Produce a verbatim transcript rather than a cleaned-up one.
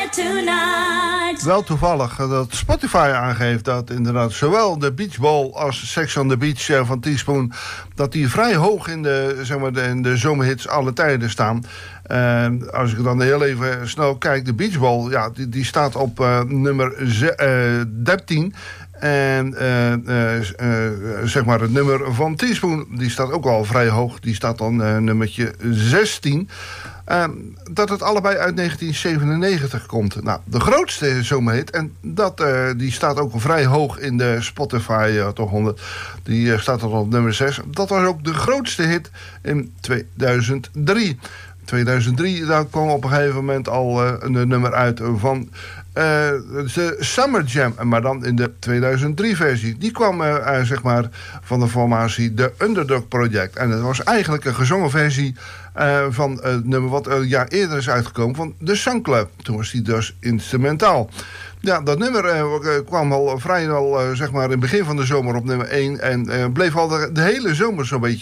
tonight. Wel toevallig dat Spotify aangeeft dat inderdaad zowel de Beach Ball als Sex on the Beach van Teaspoon, dat die vrij hoog in de, zeg maar, de, in de zomerhits alle tijden staan. Uh, als ik dan heel even snel kijk, de Beach Ball, ja, die, die staat op uh, nummer ze, uh, dertien. En uh, uh, uh, zeg maar het nummer van Teaspoon, die staat ook al vrij hoog. Die staat dan uh, nummertje zestien. Uh, dat het allebei uit negentien zevenennegentig komt. Nou, de grootste zomerhit, en dat, uh, die staat ook vrij hoog in de Spotify uh, Top honderd. Die uh, staat dan op nummer zes. Dat was ook de grootste hit in tweeduizend drie. tweeduizend drie, daar kwam op een gegeven moment al uh, een nummer uit van uh, de Summer Jam, maar dan in de tweeduizend drie versie. Die kwam uh, uh, zeg maar van de formatie The Underdog Project. En het was eigenlijk een gezongen versie uh, van het uh, nummer wat een jaar eerder is uitgekomen van The Sun Club. Toen was die dus instrumentaal. Ja, dat nummer uh, kwam al vrijwel uh, zeg maar in het begin van de zomer op nummer één en uh, bleef al de, de hele zomer zo'n beetje